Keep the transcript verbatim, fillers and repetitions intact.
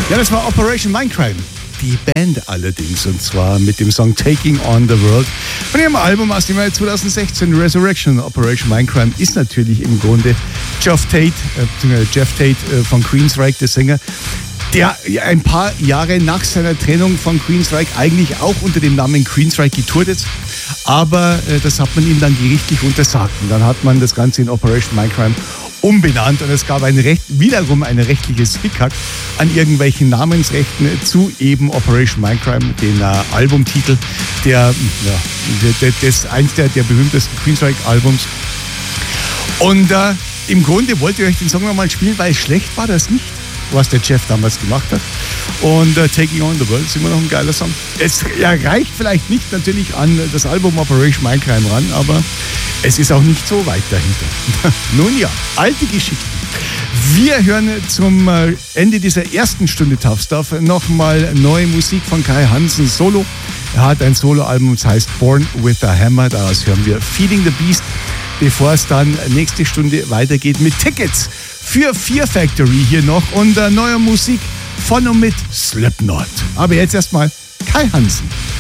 Ja, das war Operation Mindcrime. Die Band allerdings, und zwar mit dem Song Taking on the World von ihrem Album aus dem Jahr zwanzig sechzehn, Resurrection. Operation Mindcrime ist natürlich im Grunde Jeff Tate, äh, Jeff Tate äh, von Queensryche, der Sänger, der ein paar Jahre nach seiner Trennung von Queensryche eigentlich auch unter dem Namen Queensryche getourt ist. Aber äh, das hat man ihm dann gerichtlich untersagt. Und dann hat man das Ganze in Operation Mindcrime umbenannt und es gab ein Recht, wiederum ein rechtliches Hickhack an irgendwelchen Namensrechten zu eben Operation Mindcrime, den äh, Albumtitel, der, ja, der, des, eins der, der berühmtesten Queensryche-Albums. Und äh, im Grunde wollte ich euch den Song nochmal spielen, weil schlecht war das nicht, was der Jeff damals gemacht hat. Und äh, Taking on the World ist immer noch ein geiler Song. Es ja, reicht vielleicht nicht natürlich an das Album Operation Mindcrime ran, aber es ist auch nicht so weit dahinter. Nun ja, alte Geschichten. Wir hören zum Ende dieser ersten Stunde Tough Stuff nochmal neue Musik von Kai Hansen solo. Er hat ein Soloalbum, das heißt Born with a Hammer. Daraus hören wir Feeding the Beast, bevor es dann nächste Stunde weitergeht mit Tickets für Fear Factory hier noch und äh, neuer Musik von und mit Slipknot. Aber jetzt erstmal Kai Hansen.